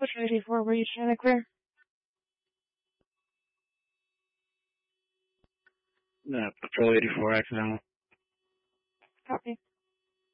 Which 84 were you trying to clear? Patrol 84 accidental.